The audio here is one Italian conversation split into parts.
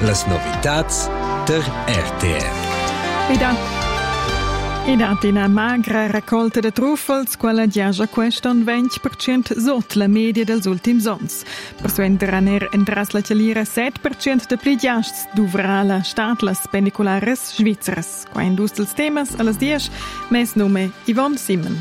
las novitats der RTR. Ed una magra raccolta de truffels, quella giaja queston 20% sotto la media dels ultims ons. Per suenter aner entras la celira 7% de pli giasts dovrà la stat las pendiculares svizzeras. Qua indus dels temas a las 10, mes nome Yvonne Simon.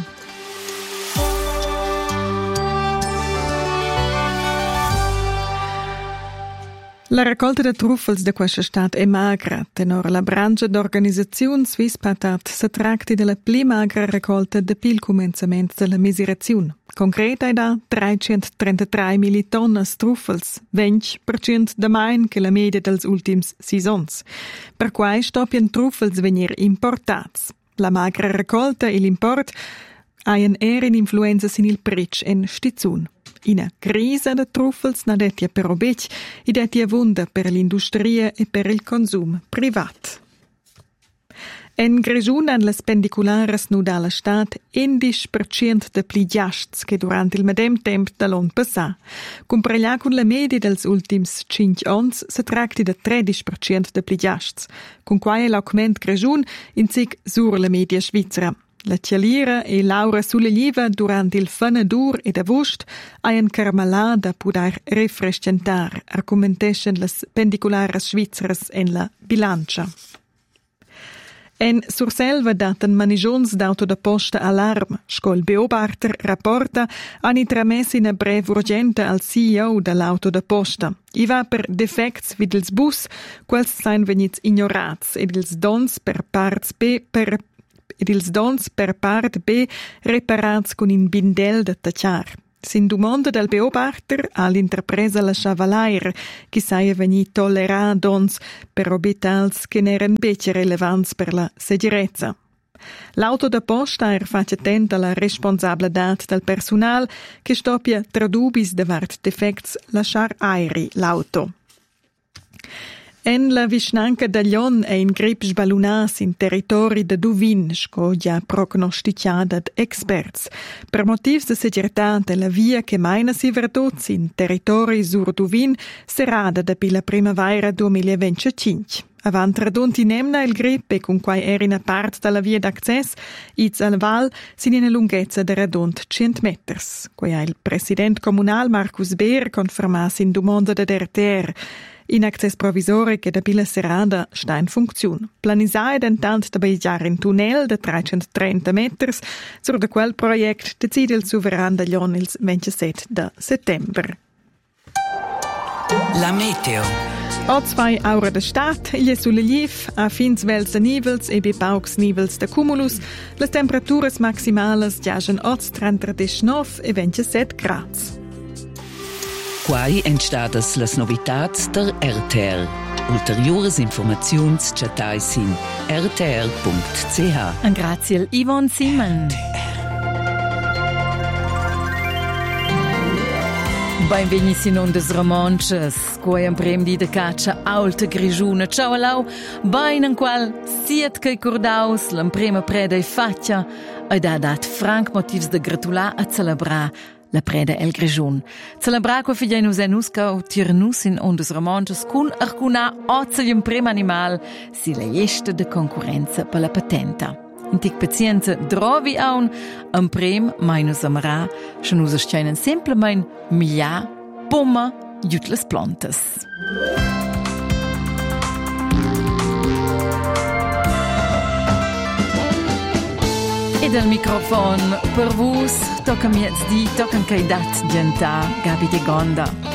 La raccolta de truffels de questa stat è magra, tenor la branca d'organisaziun Swiss Patat se tracti della pli magra raccolta de pil començament de la miseraziun. Concreta è da 333 mili tonnes truffels, 20% da main che la media dels ultims 6 ons. Per quai stoppien truffels venir importats. La magra raccolta e l'import haien erin influenza sin il prec en stizun. Ina crisi de truffels na detia però bec e detia vunda per l'industria e per il consum privat. En Grischun han las pendiculares nu dalla stat 11% de pli giasts che durant il medem temp da l'on passà. Compreglià con la media dels ultims 5 ons se tracti de 13% de pli giasts, con quai l'augment Grischun in sig sur la media svizzera. La cialira e Laura Suleliva durant il fanadur ed avust haien carmalà da pudar refrescentar, argumenteschen las pendiculares svizzeras en la bilancia. En Surselva daten manigions d'auto da posta alarm. Scol Beobachter rapporta han intramessi una brev urgenta al CEO dell'auto da posta. I va per defects vid ils bus, quels sain vegnits ignorats ed ils dons per part B reparats con in bindel de tachar. Sin domanda del Beobachter all'interpresa la Chavalair, che saia veni tollerà dons per obitals che n'eren bece relevants per la segurezza. L'auto da posta face attenta alla responsabilitat del personal che stoppia tradubis davart defects lasciar aeri l'auto. En la vicinanca da Glion e in grip sbalunas in territori de Duvin, sco già prognosticada ad experts. Per motivs de segurtat e la via che maina si verdots in territori sur Duvin serada da la primavera 2025. Avant radunti nemna il grip e con quai erina part dalla via d'access, iz al val sin in lunghezza de radunt 100 meters. Quai il president comunal Marcus Beer confermas in domanda de RTR. In access provisore che da pila serada sta in funzione. Planisai dentant da beigiare in tunnel de 330 meters, sur de quel project decide il soveran da Glion il 27 de settembre. La meteo. O 2 ore de stat, il è sulle lief, a fins vels de nivels e bi paucs nivels de cumulus, le temperaturas maximales giagen 39 e 27 grads. Quai entstadas las novitats der RTR. Ulteriores informaziuns chatais in rtr.ch. Grazie al Yvonne Simon. Benvenuti in ondes romances, quai un prem di caccia alta grigiuna. Ciao alau, ben in qual siet che cordaus l'emprema preda e faccia ed ha dat franc motivs de gratular a celebrar la preda el Grischun. Celebrar qua figlia nus enusca o tirnus in ondes romances cun arcuna ozzelium prem animal si la jesta de concorrenza per la patenta. In tic pazienza drovi aun un prem mainus amara, se nus ascenen semplemain miglià pomma giut las plantas. E dal microfono per vos tocca miez di tocca che dat genta Gabi de Gonda.